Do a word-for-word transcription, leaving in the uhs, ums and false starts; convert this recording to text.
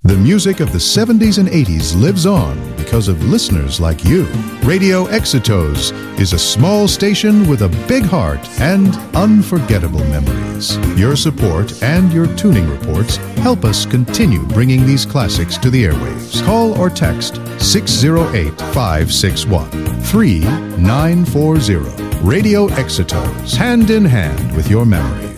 The music of the seventies and eighties lives on because of listeners like you. Radio Exitos is a small station with a big heart and unforgettable memories. Your support and your tuning reports help us continue bringing these classics to the airwaves. Call or text six oh eight, five six one, three nine four zero. Radio Exitos, hand in hand with your memory.